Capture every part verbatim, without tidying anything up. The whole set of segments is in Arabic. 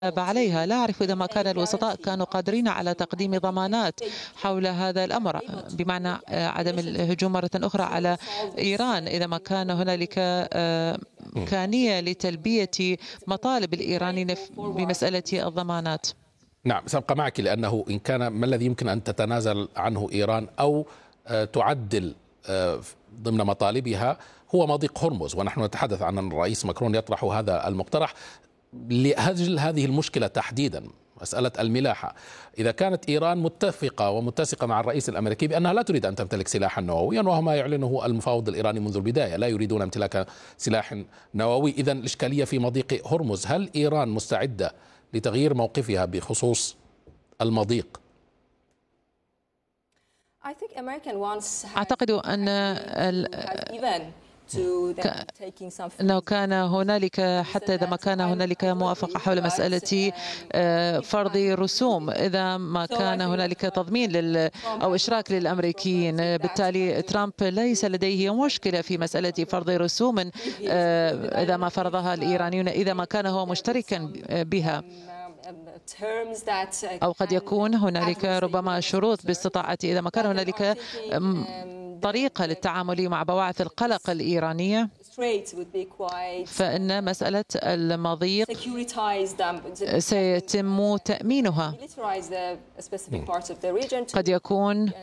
عليها. لا أعرف إذا ما كان الوسطاء كانوا قادرين على تقديم ضمانات حول هذا الأمر، بمعنى عدم الهجوم مرة أخرى على إيران، إذا ما كان هنالك إمكانية لتلبية مطالب الإيرانيين بمسألة الضمانات. نعم، سأبقى معك، لأنه إن كان ما الذي يمكن أن تتنازل عنه إيران أو تعدل ضمن مطالبها هو مضيق هرمز، ونحن نتحدث عن أن الرئيس ماكرون يطرح هذا المقترح لأجل هذه المشكلة تحديدا، مسألة الملاحة. إذا كانت إيران متفقة ومتسقة مع الرئيس الأمريكي بأنها لا تريد أن تمتلك سلاحا نوويا، وهو ما يعلنه المفاوض الإيراني منذ البداية، لا يريدون امتلاك سلاح نووي، إذن الإشكالية في مضيق هرمز. هل إيران مستعدة لتغيير موقفها بخصوص المضيق؟ أعتقد أن لو كان هنالك، حتى إذا ما كان هنالك موافقة حول مسألة فرض رسوم، إذا ما كان هنالك تضمين لل أو إشراك للأمريكيين، بالتالي ترامب ليس لديه مشكلة في مسألة فرض رسوم إذا ما فرضها الإيرانيون، إذا ما كان هو مشتركا بها. أو قد يكون هنالك ربما شروط باستطاعة، إذا ما كان هنالك طريقة للتعامل مع بواعث القلق الإيرانية، فإن مسألة المضيق سيتم تأمينها. قد يكون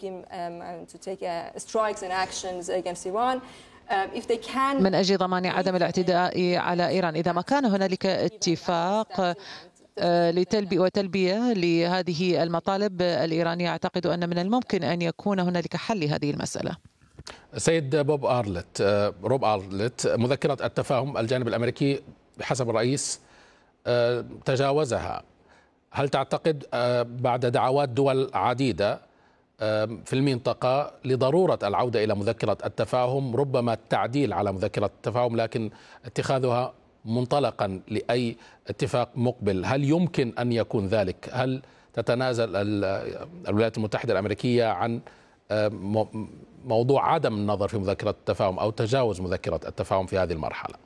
من أجل ضمان عدم الاعتداء على إيران، إذا ما كان هنالك اتفاق لتلبية وتلبية لهذه المطالب الإيرانية، أعتقد أن من الممكن أن يكون هنالك حل لهذه المسألة. سيد بوب أرلت روب أرلت مذكرة التفاهم الجانب الأمريكي بحسب الرئيس تجاوزها. هل تعتقد بعد دعوات دول عديدة في المنطقة لضرورة العودة إلى مذكرة التفاهم، ربما التعديل على مذكرة التفاهم، لكن اتخاذها منطلقا لأي اتفاق مقبل؟ هل يمكن أن يكون ذلك؟ هل تتنازل الولايات المتحدة الأمريكية عن موضوع عدم النظر في مذكرة التفاهم أو تجاوز مذكرة التفاهم في هذه المرحلة؟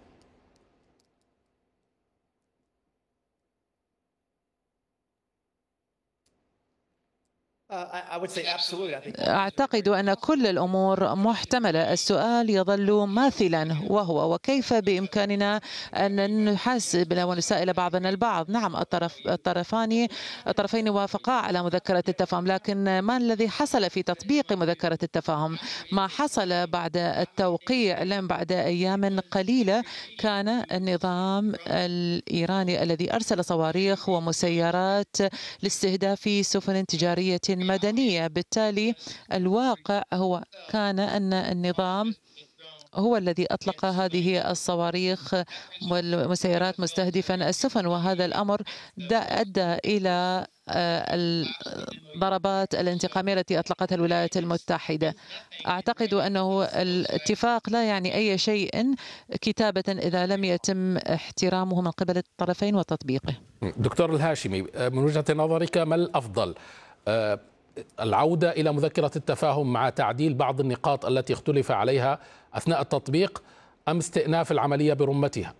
أعتقد أن كل الأمور محتملة. السؤال يظل ماثلا، وهو وكيف بإمكاننا أن نحاسب ونسائل بعضنا البعض. نعم، الطرف الطرفان الطرفين وافقا على مذكرة التفاهم، لكن ما الذي حصل في تطبيق مذكرة التفاهم؟ ما حصل بعد التوقيع لم بعد أيام قليلة كان النظام الإيراني الذي أرسل صواريخ ومسيرات لاستهداف سفن تجارية مدنية. بالتالي الواقع هو كان أن النظام هو الذي أطلق هذه الصواريخ والمسيرات مستهدفا السفن، وهذا الأمر أدى إلى الضربات الانتقامية التي أطلقتها الولايات المتحدة. أعتقد أنه الاتفاق لا يعني أي شيء كتابة إذا لم يتم احترامه من قبل الطرفين وتطبيقه. دكتور الهاشمي، من وجهة نظرك ما الأفضل، العودة إلى مذكرة التفاهم مع تعديل بعض النقاط التي اختلف عليها أثناء التطبيق، أم استئناف العملية برمتها؟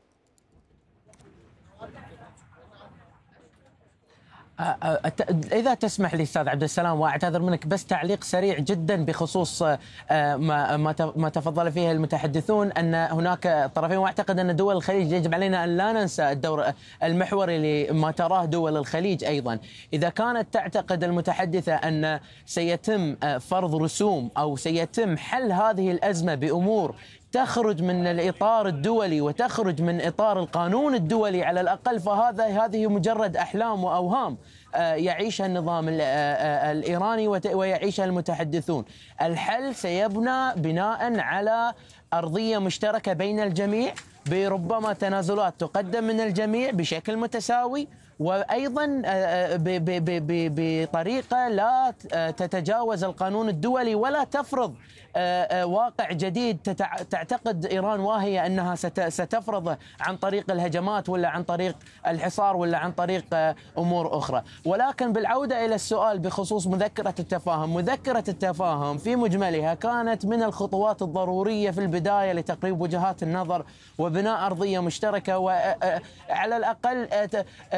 إذا تسمح لي أستاذ عبد السلام، وأعتذر منك، بس تعليق سريع جدا بخصوص ما ما تفضل فيه المتحدثون، أن هناك طرفين، وأعتقد أن دول الخليج يجب علينا أن لا ننسى الدور المحوري لما تراه دول الخليج أيضا. إذا كانت تعتقد المتحدثة أن سيتم فرض رسوم أو سيتم حل هذه الأزمة بأمور تخرج من الإطار الدولي وتخرج من إطار القانون الدولي على الأقل، فهذا هذه مجرد أحلام وأوهام يعيشها النظام الإيراني ويعيشها المتحدثون. الحل سيبنى بناء على أرضية مشتركة بين الجميع، بربما تنازلات تقدم من الجميع بشكل متساوي، وأيضا بطريقة لا تتجاوز القانون الدولي ولا تفرض واقع جديد تعتقد إيران وهي أنها ستفرضه عن طريق الهجمات ولا عن طريق الحصار ولا عن طريق أمور أخرى. ولكن بالعودة إلى السؤال بخصوص مذكرة التفاهم، مذكرة التفاهم في مجملها كانت من الخطوات الضرورية في البداية لتقريب وجهات النظر وبناء أرضية مشتركة، وعلى الأقل